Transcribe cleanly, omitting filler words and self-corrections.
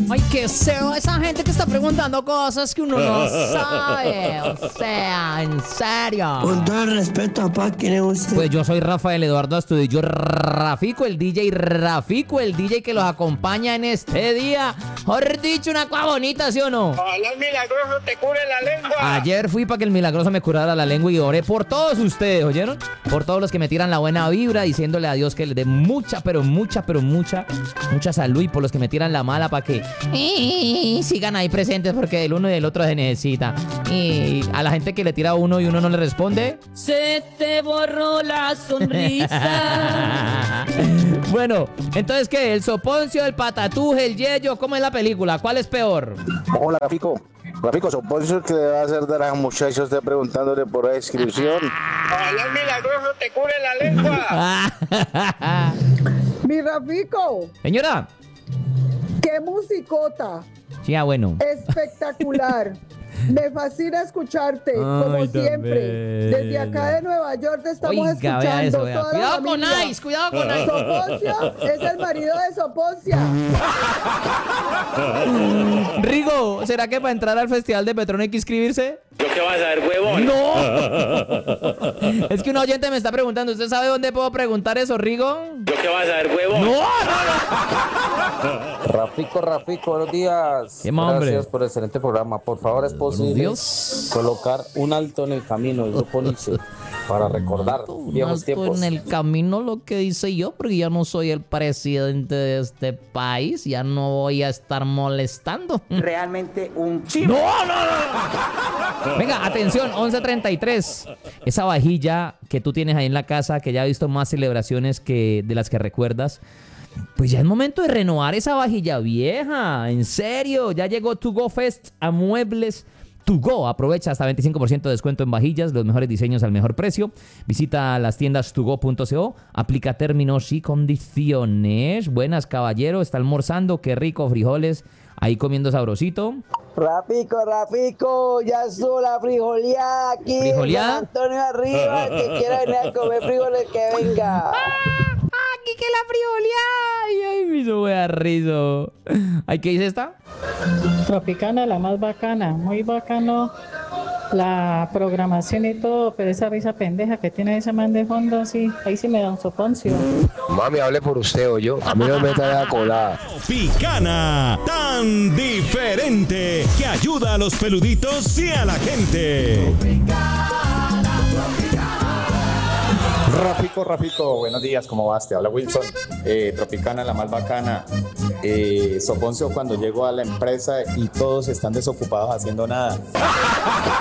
Ay, qué feo esa gente que está preguntando cosas que uno no sabe. O sea, en serio. Con todo el respeto, papá, ¿quién es usted? Pues yo soy Rafael Eduardo Astudillo Rafico, el DJ Rafico, el DJ que los acompaña en este día. Mejor dicho, una cosa bonita, ¿sí o no? Ojalá el milagroso te cure la lengua. Ayer fui para que el milagroso me curara la lengua y oré por todos ustedes, ¿oyeron? Por todos los que me tiran la buena vibra, diciéndole a Dios que le dé mucha salud, y por los que me tiran la mala para que sigan ahí presentes, porque del uno y del otro se necesita. Y a la gente que le tira a uno y uno no le responde, se te borró la sonrisa. Bueno, entonces, ¿qué? ¿El soponcio, el patatuje, el yeyo? ¿Cómo es la película? ¿Cuál es peor? Hola, Rafico. Rafico, supongo que le va a hacer de las muchachos usted preguntándole por la inscripción. Ojalá el milagroso te cure la lengua. Mi Rafico, Señora. qué musicota. Sí, bueno. Espectacular. Me fascina escucharte, como siempre. Desde acá de Nueva York te estamos escuchando. Vea eso, vea. Toda Cuidado la con familia. Ice, cuidado con Ice. Soponcio es el marido de Soponcia. Rigo, ¿será que para entrar al Festival de Petrón hay que inscribirse? ¿Yo qué vas a ver, huevón? ¡No! Es que un oyente me está preguntando, ¿usted sabe dónde puedo preguntar eso, Rigo? ¿Yo qué vas a ver, huevón? ¡No! Rafico, buenos días. ¿Qué más, hombre? Gracias por el excelente programa. Por favor, es posible Dios. colocar un alto en el camino, el grupo Nietzsche, para recordar viejos tiempos. En el camino lo que dice yo, porque ya no soy el presidente de este país, ya no voy a estar molestando. Realmente un chivo. ¡No! Venga, atención, 11:33. Esa vajilla que tú tienes ahí en la casa, que ya ha visto más celebraciones que de las que recuerdas, pues ya es momento de renovar esa vajilla vieja. En serio, ya llegó To Go Fest a Muebles To Go. Aprovecha hasta 25% de descuento en vajillas, los mejores diseños al mejor precio. Visita las tiendas togo.co, aplica términos y condiciones. Buenas, caballero, está almorzando, qué rico, frijoles, ahí comiendo sabrosito. Rafico, ya estuvo la frijoleada aquí. ¿Frijoleada? Antonio arriba, que quiera venir a comer frijoles, que venga. ¡Aquí que la frijoleada! ¡Ay, me hizo wea rizo! ¿Ay, qué dice esta? Tropicana, la más bacana, muy bacano la programación y todo, pero esa risa pendeja que tiene ese man de fondo, sí, ahí sí me da un soponcio. Mami, hable por usted o yo. A mí no me meta la colada. Tropicana, tan diferente, que ayuda a los peluditos y a la gente. Rafico, buenos días, ¿cómo vas? Te habla Wilson. Tropicana, la más bacana. Soponcio cuando llego a la empresa y todos están desocupados haciendo nada.